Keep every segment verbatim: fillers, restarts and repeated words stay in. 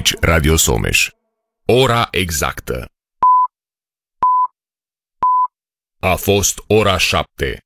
Aici Radio Someș. Ora exactă. A fost ora șapte.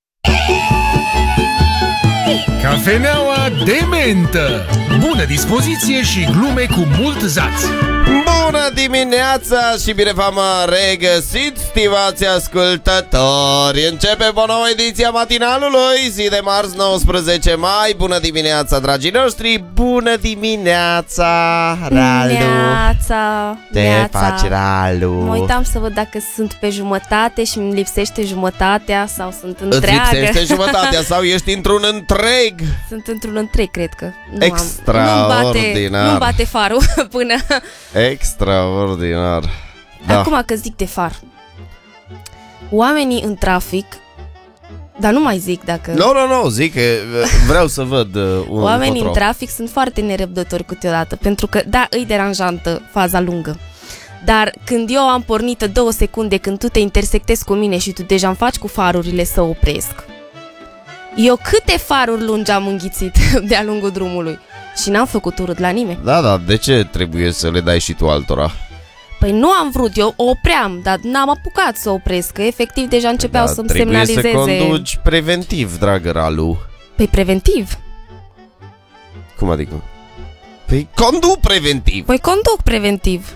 Cafeneaua de mentă. Bună dispoziție și glume cu mult zaț. Bună dimineața și bine v-am regăsit, stimați ascultători. Începem o nouă ediție a matinalului, zi de marți, nouăsprezece mai. Bună dimineața, dragii noștri. Bună dimineața, Ralu. Neața. Ce Neața. faci, Ralu? Mă uitam să văd dacă sunt pe jumătate și îmi lipsește jumătatea sau sunt Îți întreagă. lipsește jumătatea sau ești într-un întreg? Sunt într-un întreg, cred că. Nu Extraordinar. Am, nu-mi bate, nu bate farul până... Extraordinar. Da. Acum că zic de far. Oamenii în trafic, dar nu mai zic dacă... Nu, nu, nu, zic că vreau să văd uh, un Oamenii control. în trafic sunt foarte nerăbdători câteodată, pentru că, da, îi deranjantă faza lungă. Dar când eu am pornită două secunde, când tu te intersectezi cu mine și tu deja îmi faci cu farurile să opresc, eu câte faruri lungi am înghițit de-a lungul drumului și n-am făcut urât la nimeni. Da, da, de ce trebuie să le dai și tu altora? Păi nu am vrut, eu opream, dar n-am apucat să opresc, că efectiv deja începeau Da, să-mi trebuie semnalizeze. să conduci preventiv, dragă Ralu. Păi preventiv? Cum adică? Păi conduc preventiv. Păi conduc preventiv.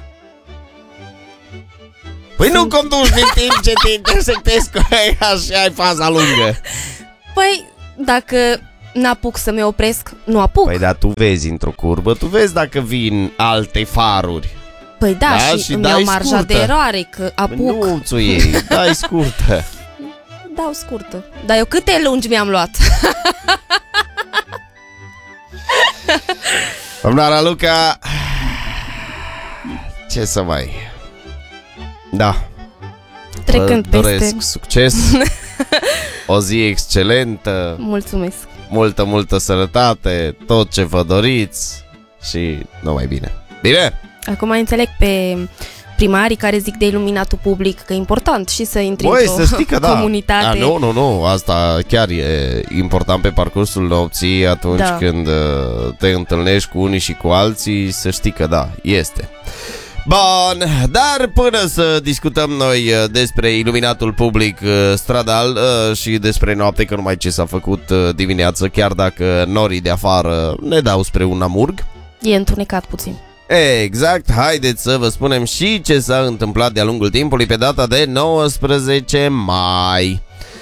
Păi nu conduci din timp ce te intersectezi cu aia și ai faza lungă. Păi dacă n-apuc să-mi opresc, nu apuc. Păi da, tu vezi într-o curbă, tu vezi dacă vin alte faruri. Păi da, Da, și, și îmi dai iau marja scurtă. de eroare, că apuc. Nu ți-o iei, dai scurtă. Dau scurtă. Dar eu câte lungi mi-am luat? Doamna Raluca, ce să mai... Da. Trecând Vă doresc peste. succes, o zi excelentă, Mulțumesc. multă, multă sănătate, tot ce vă doriți și numai bine. Bine? Acum înțeleg pe primarii care zic de iluminatul public că e important și să intri Băi, într-o să știi că da. comunitate. A, nu, nu, nu, asta chiar e important pe parcursul nopții, atunci Da. când uh, te întâlnești cu unii și cu alții, să știi că da, este. Bun, dar până să discutăm noi uh, despre iluminatul public uh, stradal uh, și despre noapte, că numai ce s-a făcut uh, dimineață, chiar dacă norii de afară ne dau spre un amurg. E întunecat puțin. Exact, haideți să vă spunem și ce s-a întâmplat de-a lungul timpului pe data de nouăsprezece mai.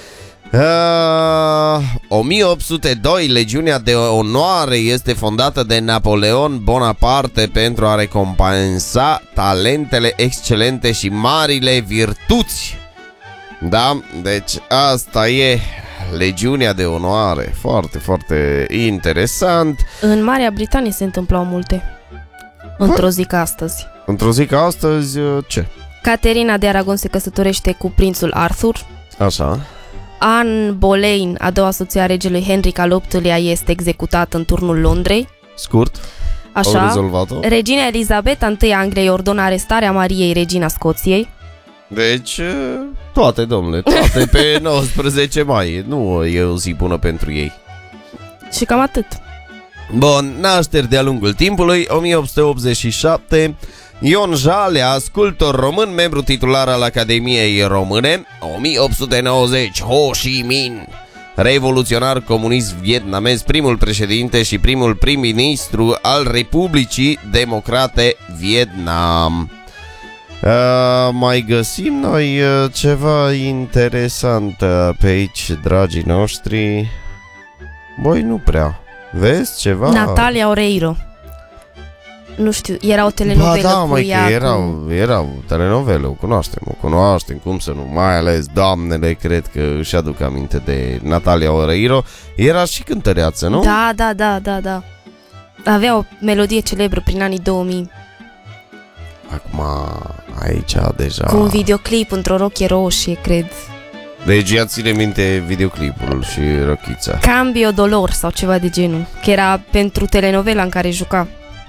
Uh, o mie opt sute doi, Legiunea de Onoare este fondată de Napoleon Bonaparte pentru a recompensa talentele excelente și marile virtuți. Da, deci asta e Legiunea de Onoare, foarte, foarte interesant. În Marea Britanie se întâmplau multe. Într-o zi ca astăzi. Într-o zi ca astăzi, ce? Caterina de Aragon se căsătorește cu prințul Arthur. Așa. Anne Boleyn, a doua soție a regelui Henric al opt-lea, este executată în turnul Londrei. Scurt. Au Așa. rezolvat-o. Regina Elizabeta I a Angliei ordonă arestarea Mariei, regina Scoției. Deci, toate, domnule, toate pe nouăsprezece mai. Nu e o zi bună pentru ei. Și cam atât. Bun, nașteri de-a lungul timpului. o mie opt sute optzeci și șapte, Ion Jalea, sculptor român, membru titular al Academiei Române. o mie opt sute nouăzeci, Ho Chi Minh, revoluționar comunist vietnamez, primul președinte și primul prim-ministru al Republicii Democrate Vietnam. Uh, mai găsim noi uh, ceva interesant uh, pe aici, dragii noștri? Băi, nu prea. Vezi ceva? Natalia Oreiro. Nu știu, era o telenovelă ba, da, cu mai ea că cu... erau, erau telenovele, o cunoaștem, o cunoaștem, cum să nu, mai ales doamnele, cred că își aduc aminte de Natalia Oreiro. Era și cântăreață, nu? Da, da, da, da, da. Avea o melodie celebră prin anii două mii. Acum, aici deja... Cu un videoclip într-o rochie roșie, cred. Deci ea ține minte videoclipul și rochița. Cambio Dolor sau ceva de genul. Că era pentru telenovela în care juca.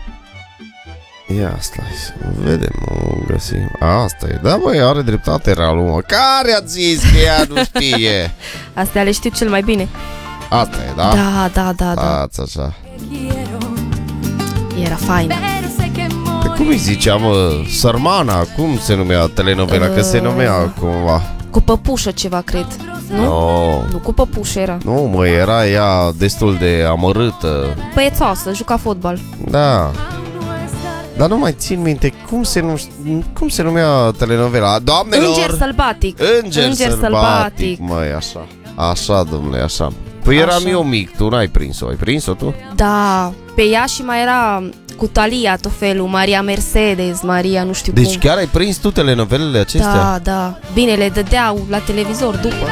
Ia stai să vedem, o găsim. Asta e, da băi, are dreptate Ralu, mă. Care a zis că ea nu știe? Astea le știu cel mai bine. Asta e, da? Da, da, da, da. Ați așa. Era faină. Pe cum îi zicea, mă? Sărmana, cum se numea telenovela? Că se numea cumva. Cu păpușă ceva, cred. Nu? No. Nu, cu păpușă era. Nu, mă, era ea destul de amărâtă. Băiețoasă, juca fotbal. Da. Dar nu mai țin minte cum se, nu, cum se numea telenovela. Doamnelor! Înger sălbatic. Înger, Înger sălbatic, sălbatic. Măi, așa. Așa, domnule, așa. Păi eram Așa. eu mic, tu n-ai prins-o. Ai prins-o tu? Da, pe ea și mai era cu Thalia tot felul, Maria Mercedes, Maria nu știu Deci cum. chiar ai prins tu telenovelele acestea? Da, da. Bine, le dădeau la televizor după.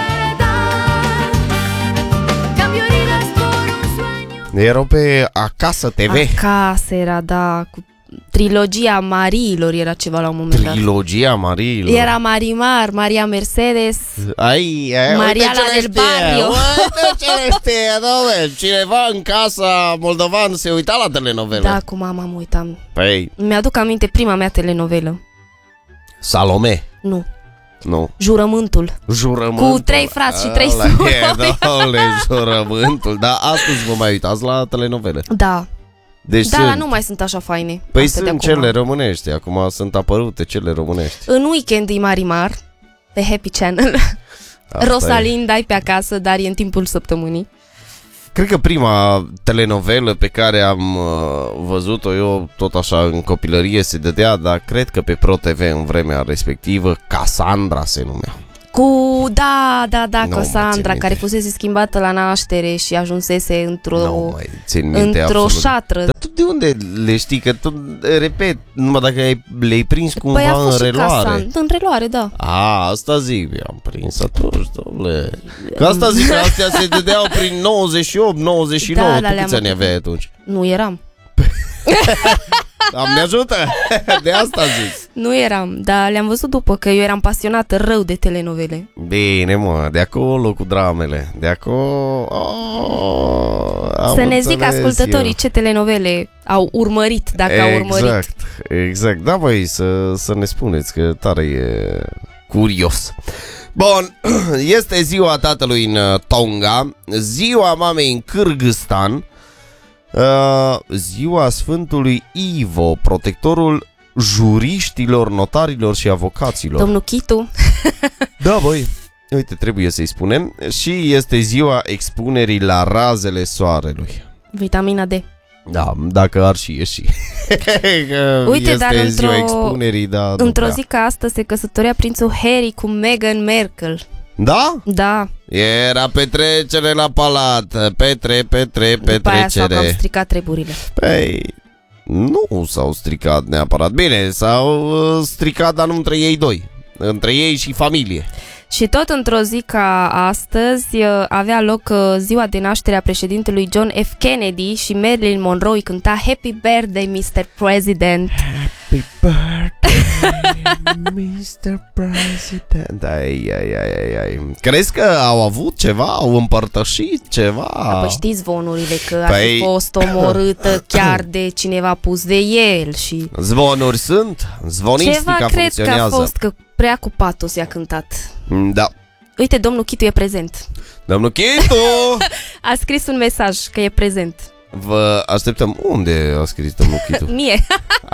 Erau pe Acasă T V. Acasă era, da, cu trilogia Mariilor era ceva la un moment dat. Trilogia Mariilor. Era Marimar, Maria Mercedes, Ai, ai, Maria uite la ce del le știe, Barrio. Uite ce le știe, dom'le. Cineva în casa moldovan se uita la telenovele. da, cu mama mă uitam. Păi, Mi-aduc aminte prima mea telenovelă. Salome. Nu, Nu. Jurământul. Jurământul. Cu trei frați și trei Ăla surori. e, dom'le, jurământul. Da, astăzi vă mai uitați la telenovele. Da, Deci da, sunt. dar nu mai sunt așa faine. Păi astea de sunt acum. cele românești. Acum sunt apărute cele românești. În weekend e Marimar, pe Happy Channel. Asta Rosalinda e pe acasă, dar e în timpul săptămânii. Cred că prima telenovelă pe care am uh, văzut-o eu tot așa în copilărie se dădea, dar cred că pe Pro T V în vremea respectivă, Cassandra se numea. Cu, da, da, da, Nu mai țin Cassandra, minte. care fusese schimbată la naștere și ajunsese într-o, Nu mai țin minte într-o absolut. șatră. Dar tu de unde le știi? Că tu, repet, numai dacă ai, le-ai prins cumva Păi a în fost și reluare. Cassandra, în reluare, da. A, asta zic, am prins atunci, dom'le. Că asta zic, că astea se dădeau prin nouăzeci și opt nouăzeci și nouă. Da, Tu dar le-am câți ani aveai atunci? Nu eram. Am ne ajută? De asta zic. Nu eram, dar le-am văzut după, că eu eram pasionată rău de telenovele. Bine, mă, de acolo cu dramele. De acolo... Oh, am Să ne zic înțeles ascultătorii eu. ce telenovele au urmărit, dacă au urmărit. Exact, exact. Da, băi, să, să ne spuneți, că tare e curios. Bun, este ziua tatălui în uh, Tonga, ziua mamei în Kârgâstan, uh, ziua Sfântului Ivo, protectorul juriștilor, notarilor și avocaților. Domnul Chitu, Da, băi, uite, trebuie să-i spunem. Și este ziua expunerii la razele soarelui. vitamina D. Da, dacă ar și ieși. Uite, este dar într-o- ziua expunerii, da, nu Într-o prea. zi ca asta se căsătorea prințul Harry cu Meghan Markle. Da? Da, Era petrecere la palat. Petre, petre, după aia s-au cam petrecere. stricat treburile. Păi, nu s-au stricat neapărat. Bine, s-au uh, stricat, dar nu între ei doi. Între ei și familie. Și tot într-o zi ca astăzi uh, avea loc uh, ziua de naștere a președintelui John F. Kennedy și Marilyn Monroe îi cânta Happy Birthday, mister President. Happy birthday, mister President. Ai, ai, ai, ai, ai. Crezi că au avut ceva? Au împărtășit ceva? Apoi știi zvonurile că ar Păi- fi fost omorâtă chiar de cineva pus de el și... Zvonuri sunt? Zvonistica Ceva cred că a funcționează. fost, că prea cu patos i-a cântat. Da. Uite, domnul Chitu e prezent. Domnul Chitu! A scris un mesaj că e prezent. Vă așteptăm. Unde a scris domnul Chitu? Mie.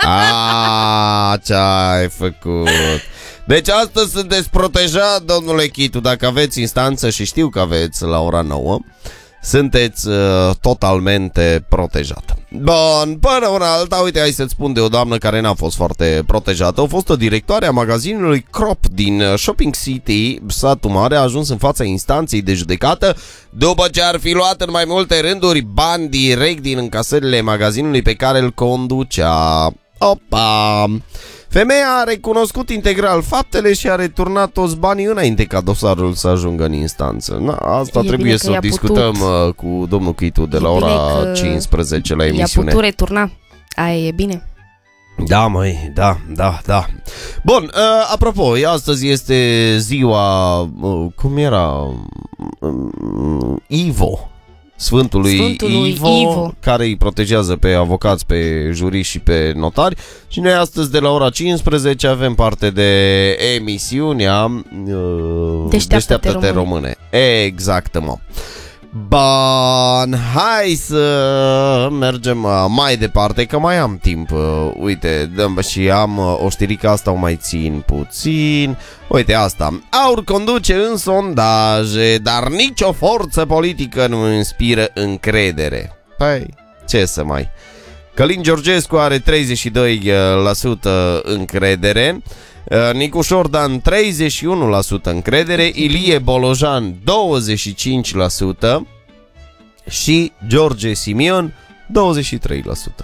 A, ce-ai făcut? Deci astăzi sunteți protejat, domnule Chitu. Dacă aveți instanță, și știu că aveți la ora nouă, sunteți uh, totalmente protejat. Bun, până una alta, uite, hai să-ți spun de o doamnă care n-a fost foarte protejată. A fost o directoare a magazinului Crop din uh, Shopping City, satul mare, a ajuns în fața instanței de judecată după ce ar fi luat în mai multe rânduri bani direct din încasările magazinului pe care îl conducea. Opa! Femeia a recunoscut integral faptele și a returnat toți banii înainte ca dosarul să ajungă în instanță. Na, asta E trebuie bine să că o i-a discutăm putut. uh, cu domnul Chitu de E la bine ora că cincisprezece la I-a emisiune. putut returna. Aia e bine. Da, măi, da, da, da. Bun, uh, apropo, astăzi este ziua, uh, cum era? Uh, Ivo. Sfântului, Sfântului Ivo, Ivo. care îi protejează pe avocați, pe juriști și pe notari. Și noi astăzi de la ora cincisprezece avem parte de emisiunea uh, Deșteaptă-te Deșteaptă-te române. Exact, mă. Bun, hai să mergem uh, mai departe, că mai am timp. Uh, uite, dăm și am uh, o știrică asta, o mai țin puțin. Uite asta. Aur conduce în sondaje, dar nicio forță politică nu inspiră încredere. Păi, ce să mai... Călin Georgescu are treizeci și doi la sută încredere, Nicu Șordan treizeci și unu la sută încredere, Ilie Bolojan douăzeci și cinci la sută și George Simion douăzeci și trei la sută.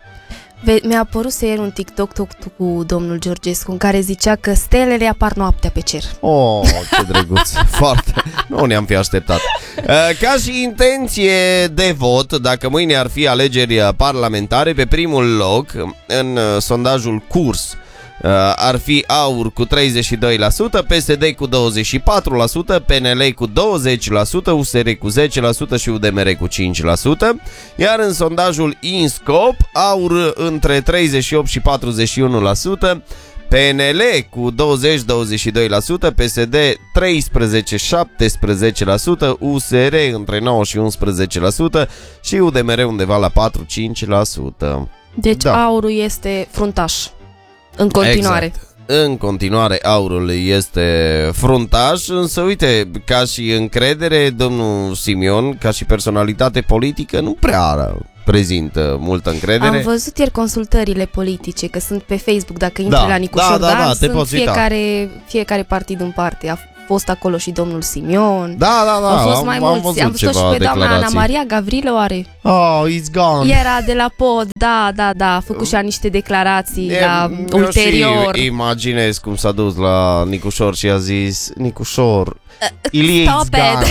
Mi-a apărut ieri un TikTok cu domnul Georgescu în care zicea că stelele apar noaptea pe cer. Oh, ce drăguț. Foarte. Nu ne-am fi așteptat. Ca și intenție de vot, dacă mâine ar fi alegeri parlamentare, pe primul loc în sondajul Curs ar fi Aur cu treizeci și doi la sută, P S D cu douăzeci și patru la sută, P N L cu douăzeci la sută, U S R cu zece la sută și U D M R cu cinci la sută. Iar în sondajul INSCOP, Aur între treizeci și opt și patruzeci și unu la sută, P N L cu douăzeci la douăzeci și doi la sută, P S D treisprezece la șaptesprezece la sută, U S R între nouă și unsprezece la sută și U D M R undeva la patru cinci la sută. Deci da. Aurul este fruntaș. În continuare. Exact. În continuare Aurul este fruntaș, însă uite, ca și încredere, domnul Simion, ca și personalitate politică, nu prea prezintă multă încredere. Am văzut ieri consultările politice, că sunt pe Facebook, dacă intri da, la Nicu da, Șordan, da, da, sunt fiecare, fiecare partid în parte. A fost acolo și domnul Simion. Da, da, da. Au fost am, mai am mulți. văzut Am văzut și pe doamna Ana Maria Gavrilă, oare? Oh, it's gone. Era de la pod, da, da, da. A făcut și niște declarații e, la ulterior. Și imaginez cum s-a dus la Nicușor și a zis: Nicușor, uh, Ilie, it's gone.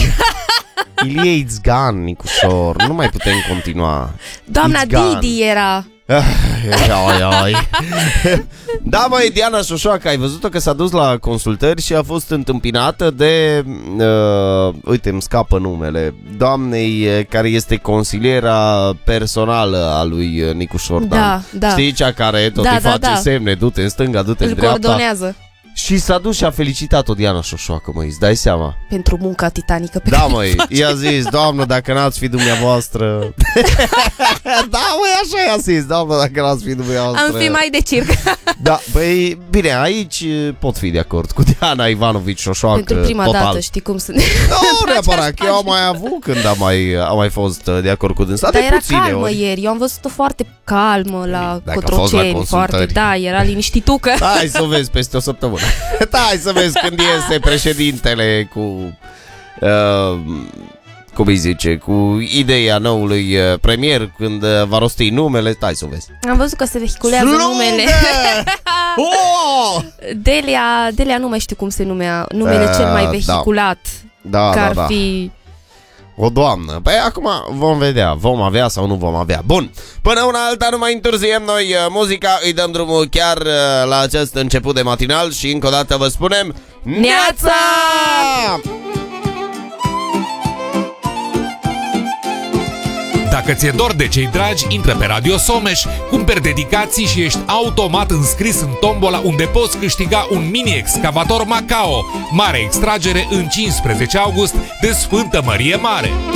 Ilie, it's gone, Nicușor. Nu mai putem continua. Doamna Didi era. Ai, ai. Da, măi, Diana Șoșoacă, ai văzut-o că s-a dus la consultări și a fost întâmpinată de uh, uite, îmi scapă numele doamnei care este consiliera personală a lui Nicu Șordan. Da, da. Știi, cea care tot da, îi da, face da. semne, du-te în stânga, du-te Îl în dreapta. coordonează. Și s-a dus și a felicitat-o Diana Șoșoacă, măi, îți dai seama? Pentru munca titanică pe da, care măi, i-a zis: doamnă, dacă n-ați fi dumneavoastră. Da, măi, așa i-a zis: doamnă, dacă n-ați fi dumneavoastră. Am fi mai de circ. Da, băi, bine, aici pot fi de acord cu Diana Ivanovici Șoșoacă. Pentru prima total. dată, știi cum sunt. Nu neapărat, că eu am mai avut când am mai, am mai fost de acord cu dânsa. Dar de era puține calmă ori. ieri, eu am văzut-o foarte calmă la Dacă a fost la Cotroceni, foarte, da, era liniștitucă. Hai să o vezi peste o săptămână. Hai să vezi când iese președintele cu, uh, cum îi zice, cu ideea noului uh, premier, când uh, va rosti numele. Hai să o vezi. Am văzut că se vehiculează Slugă! numele. Oh! Delia, Delia nu mai știu cum se numea, numele Uh, cel mai da. vehiculat. Da, că da, ar da. fi... O doamnă. Păi acum vom vedea, vom avea sau nu vom avea. Bun, până una alta nu mai întârziem noi uh, muzica, îi dăm drumul chiar uh, la acest început de matinal și încă o dată vă spunem Neața! Dacă ți-e dor de cei dragi, intră pe Radio Someș, cumperi dedicații și ești automat înscris în tombola unde poți câștiga un mini-excavator Macao. Mare extragere în cincisprezece august de Sfântă Mărie Mare.